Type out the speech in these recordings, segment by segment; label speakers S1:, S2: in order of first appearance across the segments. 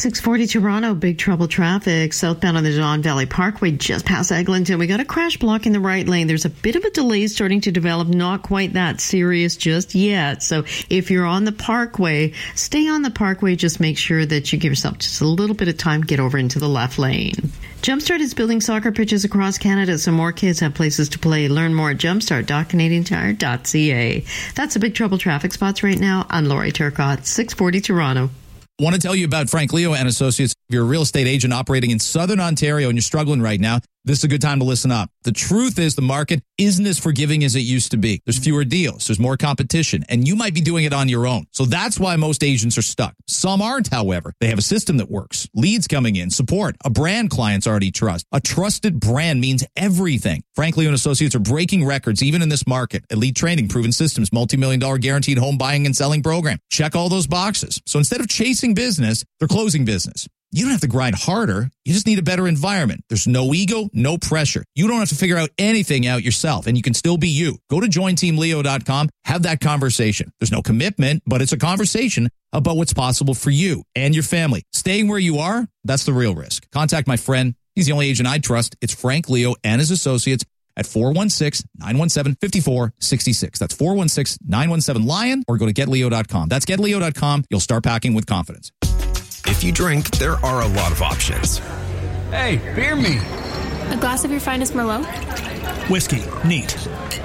S1: 640 Toronto, big trouble traffic. Southbound on the Don Valley Parkway, just past Eglinton. We got a crash block in the right lane. There's a bit of a delay starting to develop, not quite that serious just yet. So if you're on the Parkway, stay on the Parkway. Just make sure that you give yourself just a little bit of time, get over into the left lane. Jumpstart is building soccer pitches across Canada so more kids have places to play. Learn more at jumpstart.canadiantire.ca. That's a big trouble traffic spots right now. I'm Lori Turcott, 640 Toronto.
S2: Want to tell you about Frank Leo and Associates. If you're a real estate agent operating in Southern Ontario and you're struggling right now, this is a good time to listen up. The truth is the market isn't as forgiving as it used to be. There's fewer deals. There's more competition, and you might be doing it on your own. So that's why most agents are stuck. Some aren't, however. They have a system that works. Leads coming in, support, a brand clients already trust. A trusted brand means everything. Frank Leo and Associates are breaking records even in this market. Elite training, proven systems, multi-million-dollar guaranteed home buying and selling program. Check all those boxes. So instead of chasing business, they're closing business. You don't have to grind harder. You just need a better environment. There's no ego, no pressure. You don't have to figure out anything out yourself, and you can still be you. Go to jointeamleo.com, have that conversation. There's no commitment, but it's a conversation about what's possible for you and your family. Staying where you are, that's the real risk. Contact my friend. He's the only agent I trust. It's Frank Leo and his associates at 416-917-5466. That's 416-917-LION, or go to getleo.com. That's getleo.com. You'll start packing with confidence.
S3: If you drink, there are a lot of options.
S4: Hey, beer me.
S5: A glass of your finest Merlot?
S4: Whiskey. Neat.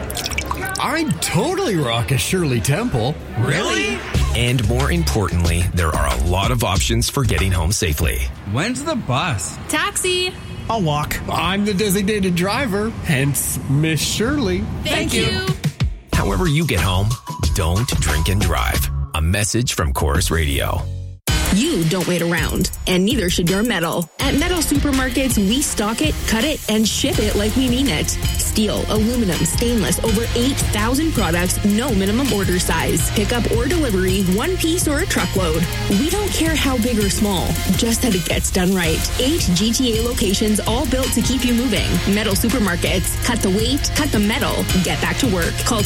S6: I'd totally rock a Shirley Temple.
S4: Really?
S3: And more importantly, there are a lot of options for getting home safely.
S4: When's the bus?
S5: Taxi.
S4: I'll walk.
S6: I'm the designated driver, hence Miss Shirley.
S5: Thank you.
S3: However you get home, don't drink and drive. A message from Chorus Radio.
S7: You don't wait around, and neither should your metal. At Metal Supermarkets, we stock it, cut it, and ship it like we mean it. Steel, aluminum, stainless, over 8,000 products, no minimum order size. Pickup or delivery, one piece or a truckload. We don't care how big or small, just that it gets done right. 8 GTA locations, all built to keep you moving. Metal Supermarkets. Cut the weight, cut the metal, get back to work. Call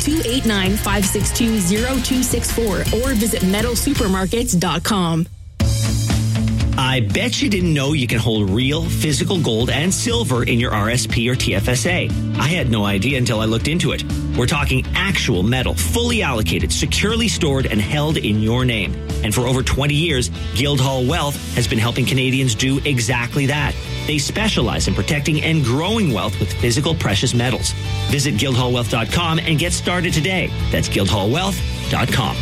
S7: 289-562-0264 or visit metalsupermarkets.com.
S8: I bet you didn't know you can hold real physical gold and silver in your RSP or TFSA. I had no idea until I looked into it. We're talking actual metal, fully allocated, securely stored, and held in your name. And for over 20 years, Guildhall Wealth has been helping Canadians do exactly that. They specialize in protecting and growing wealth with physical precious metals. Visit guildhallwealth.com and get started today. That's guildhallwealth.com.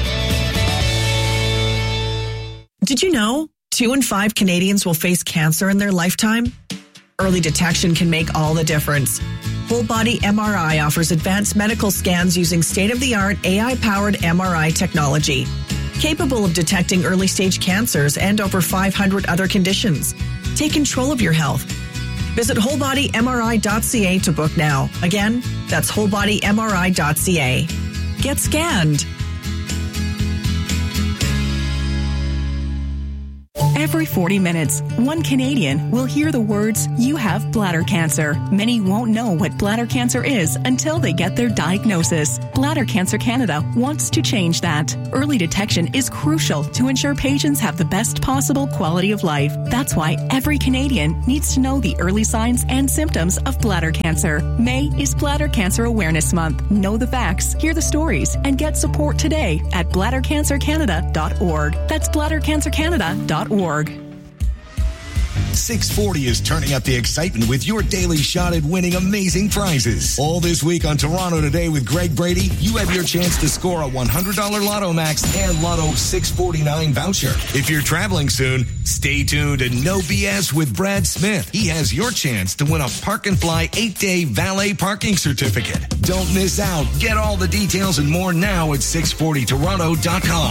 S9: Did you know 2 in 5 Canadians will face cancer in their lifetime? Early detection can make all the difference. Whole Body MRI offers advanced medical scans using state-of-the-art AI-powered MRI technology, capable of detecting early-stage cancers and over 500 other conditions. Take control of your health. Visit wholebodymri.ca to book now. Again, that's wholebodymri.ca. Get scanned.
S10: Every 40 minutes, one Canadian will hear the words, "You have bladder cancer." Many won't know what bladder cancer is until they get their diagnosis. Bladder Cancer Canada wants to change that. Early detection is crucial to ensure patients have the best possible quality of life. That's why every Canadian needs to know the early signs and symptoms of bladder cancer. May is Bladder Cancer Awareness Month. Know the facts, hear the stories, and get support today at bladdercancercanada.org. That's bladdercancercanada.org.
S11: 640 is turning up the excitement with your daily shot at winning amazing prizes. All this week on Toronto Today with Greg Brady, you have your chance to score a $100 Lotto Max and Lotto 649 voucher. If you're traveling soon, stay tuned to No BS with Brad Smith. He has your chance to win a Park and Fly 8-day valet parking certificate. Don't miss out. Get all the details and more now at 640toronto.com.